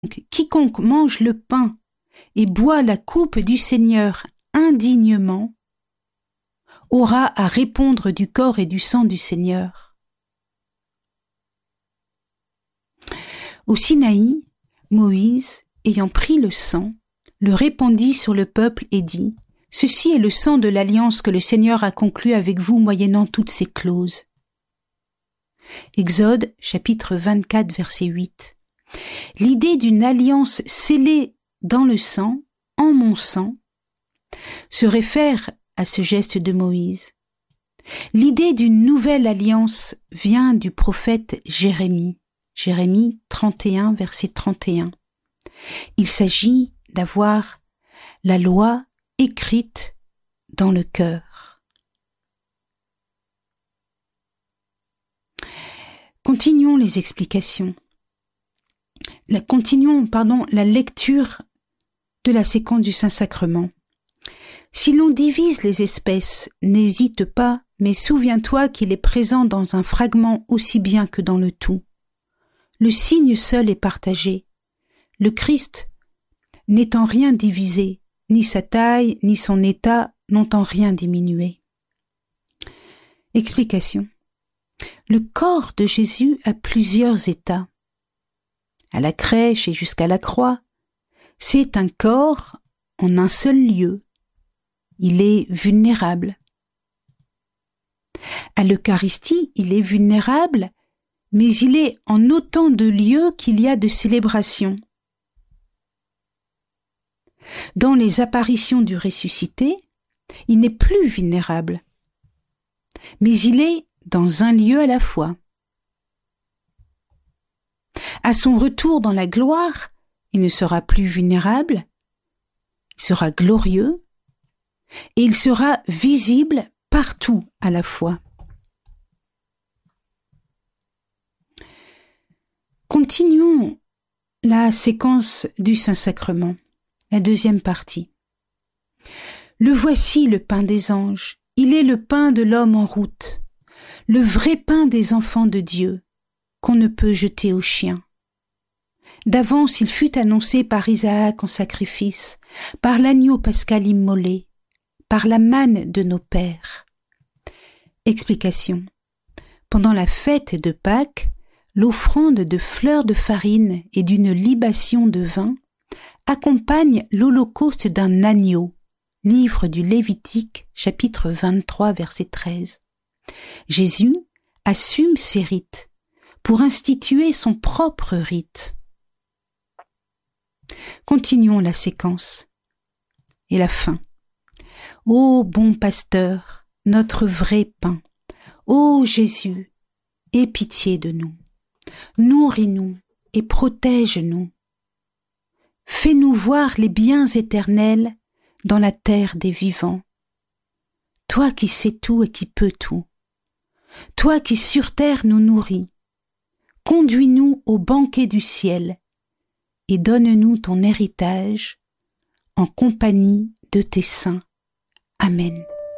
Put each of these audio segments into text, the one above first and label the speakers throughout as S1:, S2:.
S1: quiconque mange le pain et boit la coupe du Seigneur indignement aura à répondre du corps et du sang du Seigneur. Au Sinaï, Moïse, ayant pris le sang, le répandit sur le peuple et dit : « Ceci est le sang de l'alliance que le Seigneur a conclue avec vous moyennant toutes ces clauses. » Exode, chapitre 24, verset 8. L'idée d'une alliance scellée dans le sang, en mon sang, se réfère à ce geste de Moïse. L'idée d'une nouvelle alliance vient du prophète Jérémie. Jérémie 31, verset 31. Il s'agit d'avoir la loi écrite dans le cœur. Continuons les explications. Continuons la lecture de la séquence du Saint-Sacrement. Si l'on divise les espèces, n'hésite pas, mais souviens-toi qu'il est présent dans un fragment aussi bien que dans le tout. Le signe seul est partagé. Le Christ n'est en rien divisé, ni sa taille, ni son état n'ont en rien diminué. Explication. Le corps de Jésus a plusieurs états. À la crèche et jusqu'à la croix, c'est un corps en un seul lieu. Il est vulnérable. À l'Eucharistie, il est vulnérable, mais il est en autant de lieux qu'il y a de célébration. Dans les apparitions du ressuscité, il n'est plus vulnérable, mais il est dans un lieu à la fois. À son retour dans la gloire, il ne sera plus vulnérable, il sera glorieux, et il sera visible partout à la fois. Continuons la séquence du Saint-Sacrement, la deuxième partie. Le voici le pain des anges, il est le pain de l'homme en route, le vrai pain des enfants de Dieu, qu'on ne peut jeter aux chiens. D'avance il fut annoncé par Isaac en sacrifice, par l'agneau pascal immolé, par la manne de nos pères. Explication. Pendant la fête de Pâques, l'offrande de fleurs de farine et d'une libation de vin accompagne l'holocauste d'un agneau. Livre du Lévitique, chapitre 23, verset 13. Jésus assume ces rites pour instituer son propre rite. Continuons la séquence et la fin. Ô bon pasteur, notre vrai pain, ô Jésus, aie pitié de nous. Nourris-nous et protège-nous. Fais-nous voir les biens éternels dans la terre des vivants. Toi qui sais tout et qui peux tout. Toi qui sur terre nous nourris. Conduis-nous au banquet du ciel et donne-nous ton héritage en compagnie de tes saints. Amen.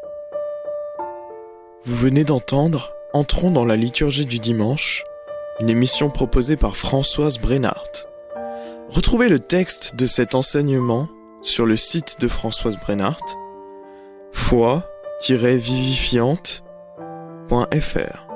S2: Vous venez d'entendre Entrons dans la liturgie du dimanche, une émission proposée par Françoise Brennart. Retrouvez le texte de cet enseignement sur le site de Françoise Brennart, foi-vivifiante.fr.